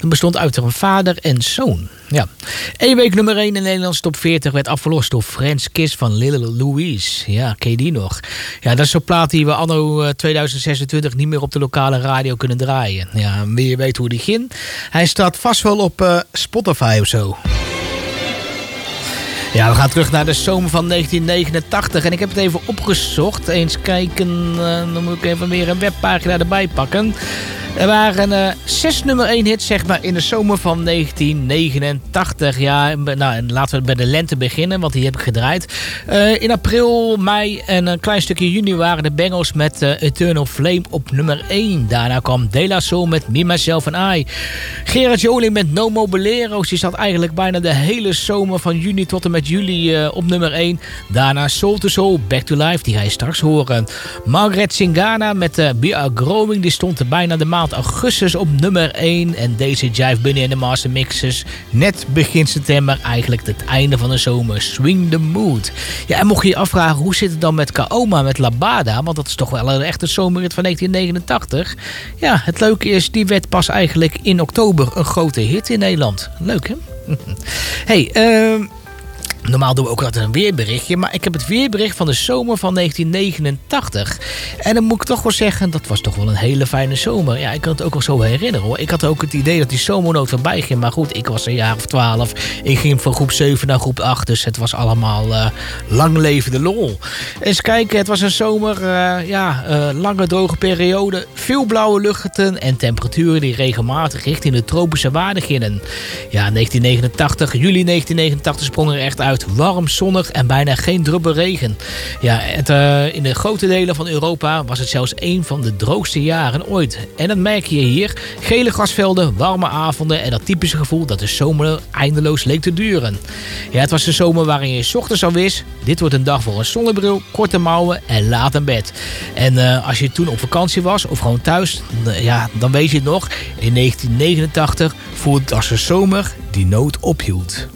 Dat bestond uit een vader en zoon. Ja. 1 week nummer 1 in de Nederlandse top 40 werd afgelost door Friends Kiss van Little Louise. Ja, ken je die nog? Ja, dat is zo'n plaat die we anno 2026 niet meer op de lokale radio kunnen draaien. Ja, wil je weten hoe die ging? Hij staat vast wel op Spotify of zo. Ja, we gaan terug naar de zomer van 1989 en ik heb het even opgezocht. Eens kijken, dan moet ik even weer een webpagina erbij pakken. Er waren 6 nummer 1 hits zeg maar, in de zomer van 1989. Ja, nou, laten we bij de lente beginnen, want die heb ik gedraaid. In april, mei en een klein stukje juni waren de Bengals met Eternal Flame op nummer 1. Daarna kwam De La Soul met Me, Myself and I. Gerard Joling met No More Bolero's. Die zat eigenlijk bijna de hele zomer van juni tot en met juli op nummer 1. Daarna Soul to Soul, Back to Life, die ga je straks horen. Margaret Singana met Be Are Growing, die stond er bijna de maand augustus op nummer 1. En deze Jive Bunny en de Master Mixers net begin september, eigenlijk het einde van de zomer. Swing the Mood. Ja, en mocht je je afvragen, hoe zit het dan met Kaoma, met Labada? Want dat is toch wel een echte zomerhit van 1989. Ja, het leuke is, die werd pas eigenlijk in oktober een grote hit in Nederland. Leuk, hè? Hey, normaal doen we ook altijd een weerberichtje, maar ik heb het weerbericht van de zomer van 1989. En dan moet ik toch wel zeggen, dat was toch wel een hele fijne zomer. Ja, ik kan het ook wel zo herinneren hoor. Ik had ook het idee dat die zomernood voorbij ging, maar goed, ik was een jaar of 12. Ik ging van groep 7 naar groep 8, dus het was allemaal lang leven de lol. Eens kijken, het was een zomer, lange droge periode, veel blauwe luchten en temperaturen die regelmatig richting de tropische waarden gingen. Ja, 1989, juli 1989 sprong er echt uit. Warm, zonnig en bijna geen druppel regen. Ja, in de grote delen van Europa was het zelfs een van de droogste jaren ooit. En dat merk je hier. Gele grasvelden, warme avonden en dat typische gevoel dat de zomer eindeloos leek te duren. Ja, het was de zomer waarin je 's ochtends al wist, dit wordt een dag voor een zonnebril, korte mouwen en laat in bed. En als je toen op vakantie was of gewoon thuis, dan weet je het nog. In 1989 voelde het als de zomer die nood ophield.